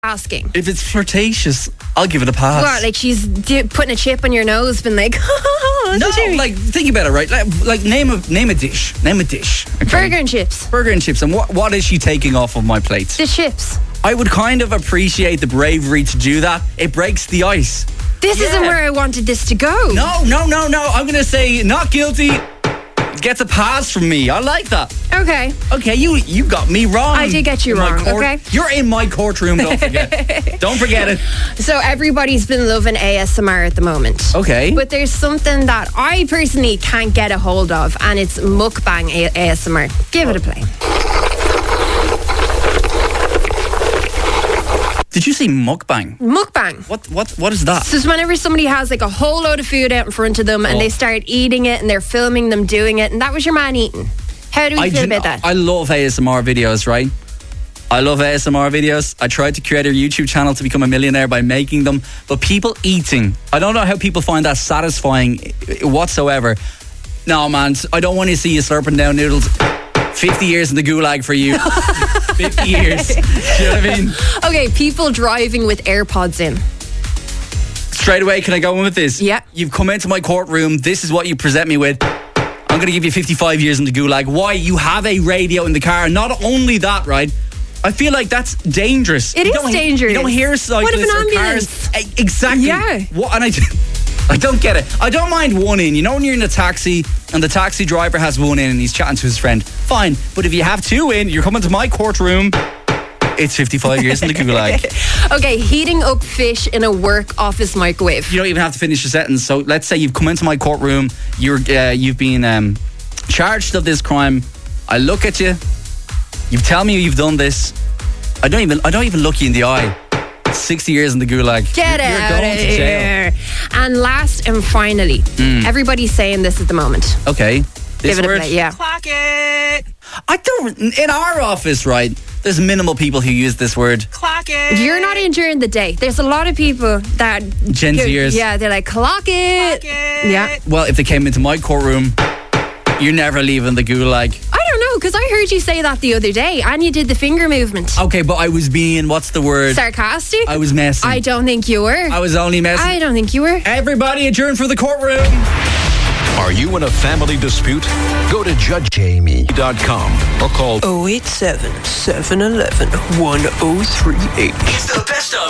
asking? If it's flirtatious, I'll give it a pass. What, like she's putting a chip on your nose, been like, no, like think about it, right? Like name a dish. Name a dish. Okay? Burger and chips. Burger and chips. And what is she taking off of my plate? The chips. I would kind of appreciate the bravery to do that. It breaks the ice. This isn't where I wanted this to go. No. I'm going to say not guilty. Gets a pass from me. I like that. Okay, you got me wrong. I did get you wrong, okay? You're in my courtroom, don't forget. Don't forget it. So everybody's been loving ASMR at the moment. Okay. But there's something that I personally can't get a hold of, and it's mukbang ASMR. Give it a play. Did you say mukbang? Mukbang. What is that? So it's whenever somebody has like a whole load of food out in front of them and they start eating it and they're filming them doing it, and that was your man eating. How do we feel about that? I love ASMR videos, right? I love ASMR videos. I tried to create a YouTube channel to become a millionaire by making them, but people eating, I don't know how people find that satisfying whatsoever. No, man, I don't want to see you slurping down noodles. 50 years in the gulag for you. 50 years. Do you know what I mean? Okay, people driving with AirPods in. Straight away, can I go in with this? Yeah. You've come into my courtroom. This is what you present me with. I'm going to give you 55 years in the gulag. Why? You have a radio in the car. Not only that, right? I feel like that's dangerous. It is dangerous. You don't hear cyclists what if an or ambulance? cars. Exactly. Yeah. What? And I don't get it. I don't mind one in. You know when you're in a taxi and the taxi driver has one in and he's chatting to his friend. Fine. But if you have two in, you're coming to my courtroom, it's 55 years in the gulag. Okay, heating up fish in a work office microwave. You don't even have to finish the sentence. So let's say you've come into my courtroom. You've been charged of this crime. I look at you. You tell me you've done this. I don't even look you in the eye. 60 years in the gulag. Get out of here. And last and finally, everybody's saying this at the moment. Okay. This Give it word? a play, yeah. Clock it. I don't. In our office, right, there's minimal people who use this word. Clock it. You're not in during the day. There's a lot of people that... Gen Zers. Yeah, they're like, clock it. Clock it. Yeah. Well, if they came into my courtroom, you're never leaving the gulag. I don't know, because I heard you say that the other day and you did the finger movement. Okay, but I was being, what's the word? Sarcastic? I was messing. I don't think you were. I was only messing. I don't think you were. Everybody adjourn for the courtroom. Are you in a family dispute? Go to judgejamie.com or call 087 711 1038. It's the best of